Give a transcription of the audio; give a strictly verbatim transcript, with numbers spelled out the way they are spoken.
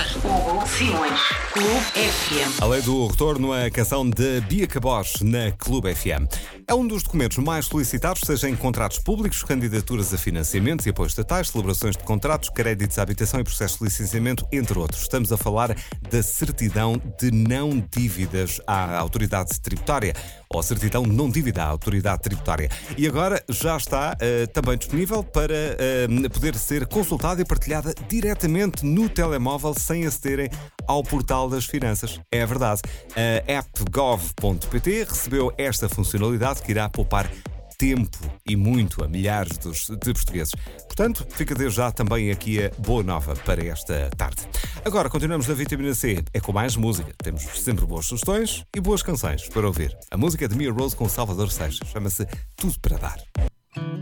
Hugo Simões. Clube F M. A lei do retorno, a canção de Bia Cabos na Clube F M. É um dos documentos mais solicitados, seja em contratos públicos, candidaturas a financiamentos e apoios estatais, celebrações de contratos, créditos à habitação e processos de licenciamento, entre outros. Estamos a falar da certidão de não dívidas à autoridade tributária, ou a certidão de não dívida à autoridade tributária. E agora já está uh, também disponível para uh, poder ser consultada e partilhada diretamente no telemóvel sem acederem ao portal das finanças. É verdade. A app gov ponto pt recebeu esta funcionalidade que irá poupar tempo e muito a milhares dos, de portugueses. Portanto, fica desde já também aqui a boa nova para esta tarde. Agora, continuamos na Vitamina C. É com mais música. Temos sempre boas sugestões e boas canções para ouvir. A música é de Mia Rose com Salvador Seixas. Chama-se Tudo para Dar.